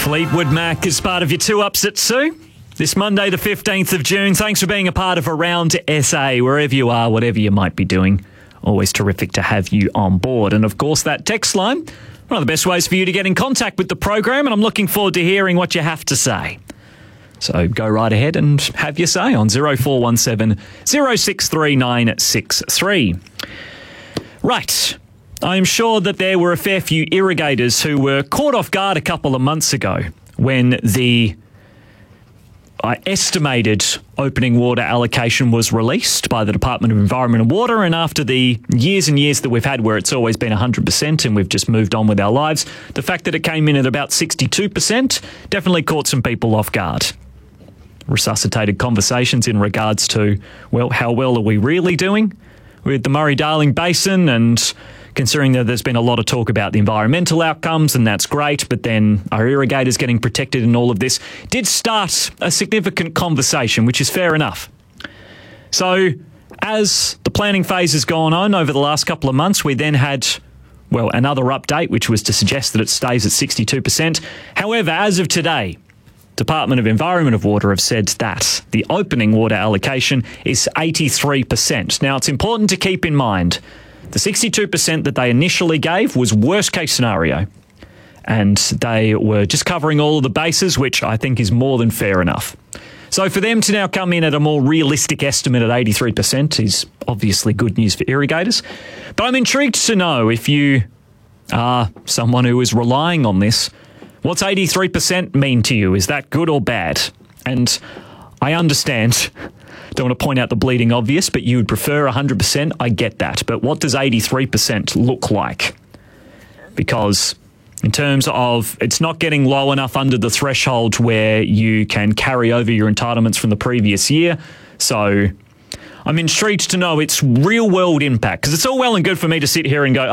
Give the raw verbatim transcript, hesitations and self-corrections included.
Fleetwood Mac is part of your two ups at Sue. This Monday, the fifteenth of June. Thanks for being a part of Around S A, wherever you are, whatever you might be doing. Always terrific to have you on board. And of course, that text line, one of the best ways for you to get in contact with the program, and I'm looking forward to hearing what you have to say. So go right ahead and have your say on zero four one seven, zero six three nine six three. Right. I am sure that there were a fair few irrigators who were caught off guard a couple of months ago when the uh, estimated opening water allocation was released by the Department of Environment and Water, and after the years and years that we've had where it's always been one hundred percent and we've just moved on with our lives, the fact that it came in at about sixty-two percent definitely caught some people off guard. Resuscitated conversations in regards to, well, how well are we really doing with the Murray-Darling Basin, and considering that there's been a lot of talk about the environmental outcomes, and that's great, but then are irrigators getting protected in all of this? Did start a significant conversation, which is fair enough. So as the planning phase has gone on over the last couple of months, we then had, well, another update, which was to suggest that it stays at sixty-two percent. However, as of today, Department of Environment and Water have said that the opening water allocation is eighty-three percent. Now, it's important to keep in mind the sixty-two percent that they initially gave was worst case scenario, and they were just covering all of the bases, which I think is more than fair enough. So for them to now come in at a more realistic estimate at eighty-three percent is obviously good news for irrigators. But I'm intrigued to know, if you are someone who is relying on this, what's eighty-three percent mean to you? Is that good or bad? And I understand, don't want to point out the bleeding obvious, but you would prefer one hundred percent. I get that. But what does eighty-three percent look like? Because in terms of it's not getting low enough under the threshold where you can carry over your entitlements from the previous year. So I'm intrigued to know its real world impact, because it's all well and good for me to sit here and go,